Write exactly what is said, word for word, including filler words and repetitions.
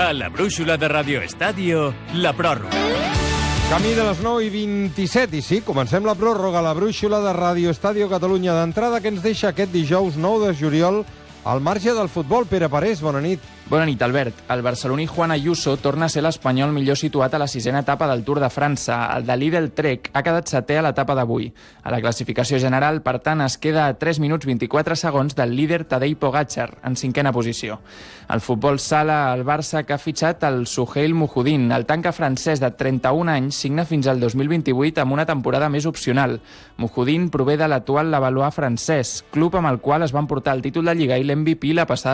A la brúixola de Radio Estadio, la pròrroga. Camí de les nou i vint-i-set, i sí, comencem la pròrroga, la brúixola de Radio Estadio Catalunya. D'entrada, que ens deixa aquest dijous nou de juliol al marge del futbol. Pere Parés, bona nit. Bona nit, Albert. El barceloní Juan Ayuso torna a ser l'espanyol millor situat a la sisena etapa del Tour de França. El de Lidl Trek ha quedat setè a l'etapa d'avui. A la classificació general, per tant, es queda a tres minuts vint-i-quatre segons del líder Tadej Pogačar, en cinquena posició. El futbol sala al Barça, que ha fitxat el Souheil Mouhoudine. El tanca francès de trenta-un anys signa fins al dos mil vint-i-vuit amb una temporada més opcional. Mouhoudine prové de l'actual Levallois francès, club amb el qual es van portar el títol de Lliga i l'M V P la passada